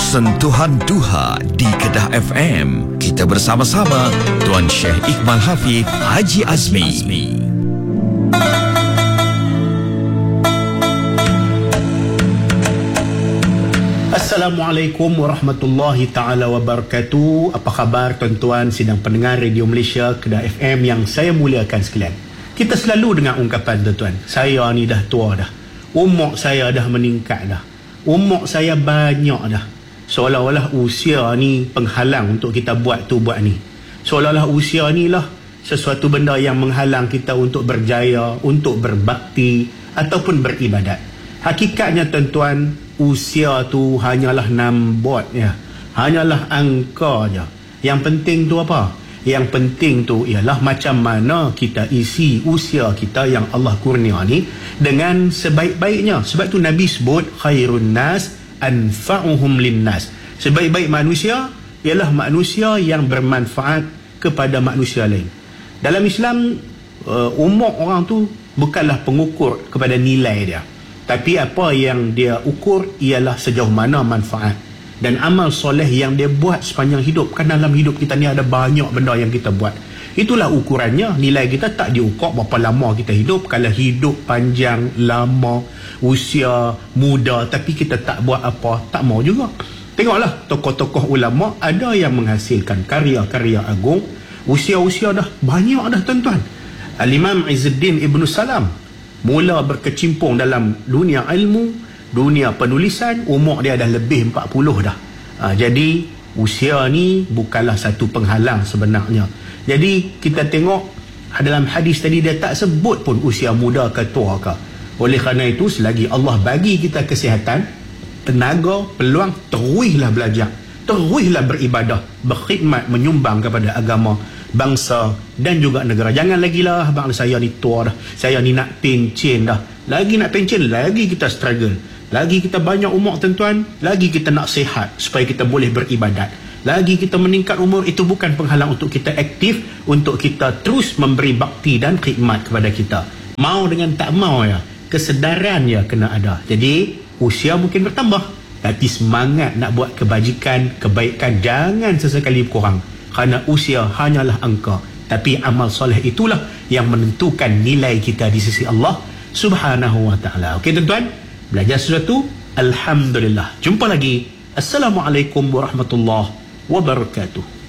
Sentuhan Duha di Kedah FM. Kita bersama-sama Tuan Syekh Iqbal Hafiz Haji Azmi. Assalamualaikum warahmatullahi ta'ala wabarakatuh. Apa khabar tuan-tuan sidang pendengar Radio Malaysia Kedah FM yang saya muliakan sekalian. Kita selalu dengar ungkapan tuan-tuan, saya ni dah tua dah, umur saya dah meningkat dah, umur saya banyak dah. Seolah-olah usia ni penghalang untuk kita buat tu buat ni. Seolah-olah usia ni lah sesuatu benda yang menghalang kita untuk berjaya, untuk berbakti ataupun beribadat. Hakikatnya tuan-tuan, usia tu hanyalah number ya. Hanyalah angka je. Yang penting tu apa? Yang penting tu ialah macam mana kita isi usia kita yang Allah kurnia ni dengan sebaik-baiknya. Sebab tu Nabi sebut khairun nas anfa'uhum linnas. Sebaik-baik manusia ialah manusia yang bermanfaat kepada manusia lain. Dalam Islam, umur orang tu bukanlah pengukur kepada nilai dia, tapi apa yang dia ukur ialah sejauh mana manfaat dan amal soleh yang dia buat sepanjang hidup. Kan dalam hidup kita ni ada banyak benda yang kita buat. Itulah ukurannya. Nilai kita tak diukur berapa lama kita hidup. Kalau hidup panjang, lama, usia muda, tapi kita tak buat apa, tak mau juga. Tengoklah tokoh-tokoh ulama, ada yang menghasilkan karya-karya agung, usia-usia dah banyak dah tuan-tuan. Al-Imam Izzuddin Ibn Salam mula berkecimpung dalam dunia ilmu, dunia penulisan, umur dia dah lebih 40 dah. Jadi usia ni bukanlah satu penghalang sebenarnya. Jadi kita tengok dalam hadis tadi, dia tak sebut pun usia muda ke tua ke. Oleh kerana itu, selagi Allah bagi kita kesihatan, tenaga, peluang, teruslah belajar, teruslah beribadah, berkhidmat, menyumbang kepada agama, bangsa dan juga negara. Jangan lagi lah, bang, saya ni tua dah, saya ni nak pencen dah. Lagi nak pencen, lagi kita struggle. Lagi kita banyak umur tuan-tuan, lagi kita nak sihat supaya kita boleh beribadat. Lagi kita meningkat umur, itu bukan penghalang untuk kita aktif, untuk kita terus memberi bakti dan khidmat kepada kita. Mau dengan tak mau ya, kesedaran ya kena ada. Jadi usia mungkin bertambah, tapi semangat nak buat kebajikan, kebaikan jangan sesekali berkurang. Kerana usia hanyalah angka, tapi amal soleh itulah yang menentukan nilai kita di sisi Allah Subhanahu wa ta'ala. Okey tuan-tuan, belajar sesuatu, alhamdulillah. Jumpa lagi. Assalamualaikum warahmatullahi wabarakatuh.